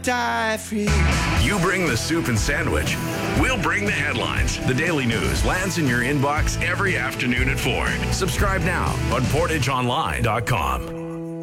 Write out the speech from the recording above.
die free. You bring the soup and sandwich. We'll bring the headlines. The Daily News lands in your inbox every afternoon at 4. Subscribe now on PortageOnline.com.